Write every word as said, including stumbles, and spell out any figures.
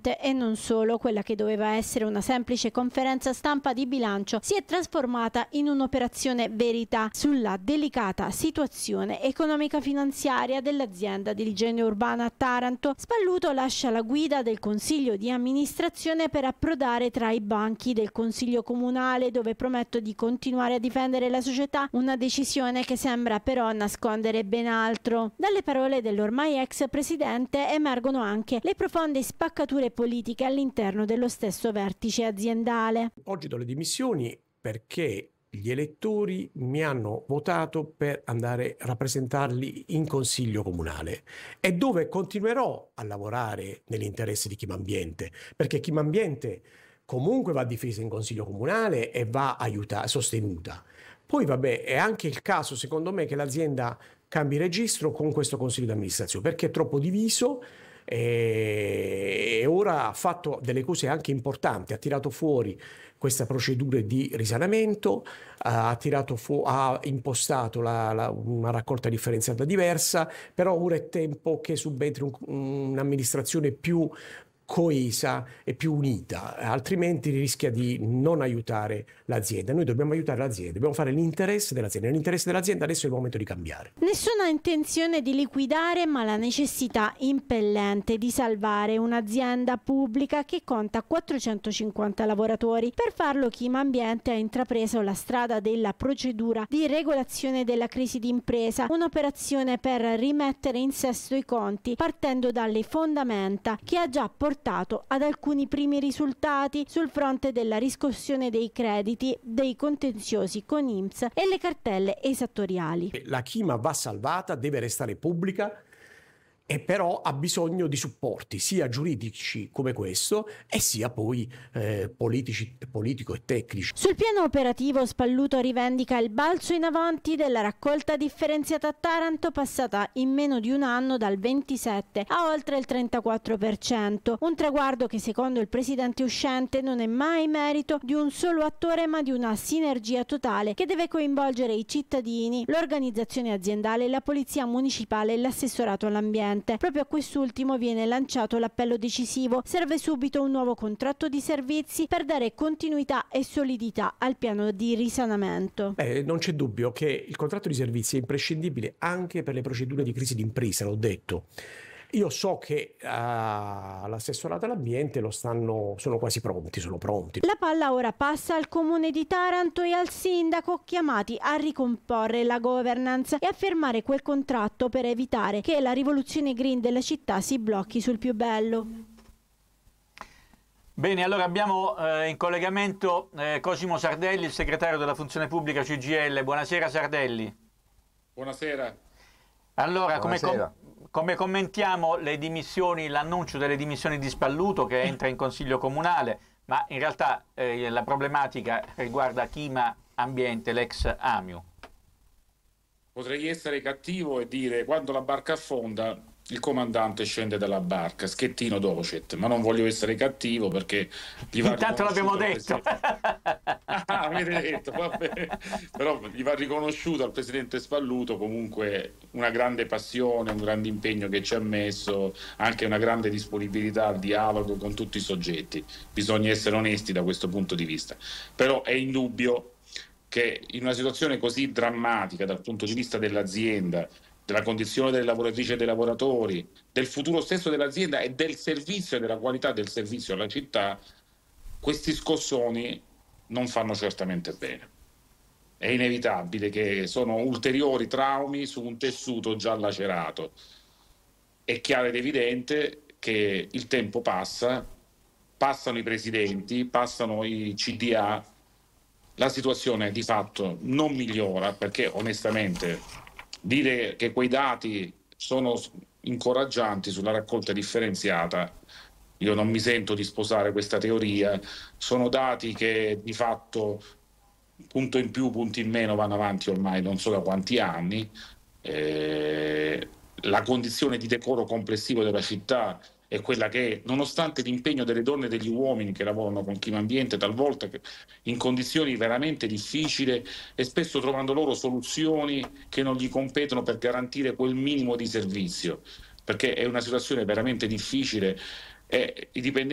ambiente e non solo. Quella che doveva essere una semplice conferenza stampa di bilancio si è trasformata in un'operazione verità sulla delicata situazione economica finanziaria dell'azienda di igiene urbana a Taranto. Spalluto lascia la guida del consiglio di amministrazione per approdare tra i banchi del consiglio comunale, dove prometto di continuare a difendere la società, una decisione che sembra però nascondere ben altro. Dalle parole dell'ormai ex presidente emergono anche le profonde spaccature politiche all'interno dello stesso vertice aziendale. Oggi do le dimissioni perché gli elettori mi hanno votato per andare a rappresentarli in consiglio comunale, e dove continuerò a lavorare nell'interesse di Chimambiente, perché Chimambiente comunque va difesa in consiglio comunale e va aiutata, sostenuta. Poi vabbè, è anche il caso secondo me che l'azienda cambi registro con questo consiglio di amministrazione, perché è troppo diviso e ora ha fatto delle cose anche importanti, ha tirato fuori questa procedura di risanamento, ha, tirato fu- ha impostato la, la, una raccolta differenziata diversa, però ora è tempo che subentri un, un'amministrazione più coesa e più unita, altrimenti rischia di non aiutare l'azienda. Noi dobbiamo aiutare l'azienda, dobbiamo fare l'interesse dell'azienda. Nell'interesse dell'azienda adesso è il momento di cambiare. Nessuna intenzione di liquidare, ma la necessità impellente di salvare un'azienda pubblica che conta quattrocentocinquanta lavoratori. Per farlo Chimambiente ha intrapreso la strada della procedura di regolazione della crisi d'impresa, un'operazione per rimettere in sesto i conti partendo dalle fondamenta, che ha già portato ad alcuni primi risultati sul fronte della riscossione dei crediti, dei contenziosi con I N P S e le cartelle esattoriali. La Chima va salvata, deve restare pubblica, e però ha bisogno di supporti sia giuridici come questo e sia poi eh, politici, politico e tecnici. Sul piano operativo Spalluto rivendica il balzo in avanti della raccolta differenziata a Taranto, passata in meno di un anno dal ventisette a oltre il trentaquattro per cento, un traguardo che secondo il presidente uscente non è mai merito di un solo attore, ma di una sinergia totale che deve coinvolgere i cittadini, l'organizzazione aziendale, la polizia municipale e l'assessorato all'ambiente. Proprio a quest'ultimo viene lanciato l'appello decisivo. Serve subito un nuovo contratto di servizi per dare continuità e solidità al piano di risanamento. Beh, non c'è dubbio che il contratto di servizi è imprescindibile anche per le procedure di crisi d'impresa, l'ho detto. Io so che uh, l'assessorato all'ambiente lo stanno, sono quasi pronti, sono pronti. La palla ora passa al comune di Taranto e al sindaco, chiamati a ricomporre la governance e a firmare quel contratto per evitare che la rivoluzione green della città si blocchi sul più bello. Bene, allora abbiamo eh, in collegamento eh, Cosimo Sardelli, il segretario della funzione pubblica C G I L. Buonasera Sardelli. Buonasera. Allora, Buonasera. come, com- come commentiamo le dimissioni, l'annuncio delle dimissioni di Spalluto che entra in consiglio comunale, ma in realtà eh, la problematica riguarda Chima Ambiente, l'ex Amiu. Potrei essere cattivo e dire: quando la barca affonda il comandante scende dalla barca, schettino docet, ma non voglio essere cattivo perché gli va intanto l'abbiamo detto. Ah, avete detto, vabbè. Però gli va riconosciuto al presidente Spalluto comunque una grande passione, un grande impegno che ci ha messo, anche una grande disponibilità al dialogo con tutti i soggetti. Bisogna essere onesti da questo punto di vista, però è indubbio che in una situazione così drammatica dal punto di vista dell'azienda, della condizione delle lavoratrici e dei lavoratori, del futuro stesso dell'azienda e del servizio e della qualità del servizio alla città, questi scossoni non fanno certamente bene. È inevitabile che sono ulteriori traumi su un tessuto già lacerato. È chiaro ed evidente che il tempo passa, passano i presidenti, passano i C D A, la situazione di fatto non migliora, perché onestamente dire che quei dati sono incoraggianti sulla raccolta differenziata, io non mi sento di sposare questa teoria. Sono dati che di fatto punto in più, punti in meno vanno avanti ormai non so da quanti anni. Eh, la condizione di decoro complessivo della città è quella che, nonostante l'impegno delle donne e degli uomini che lavorano con Chimambiente, talvolta in condizioni veramente difficili e spesso trovando loro soluzioni che non gli competono per garantire quel minimo di servizio, perché è una situazione veramente difficile e i dipendenti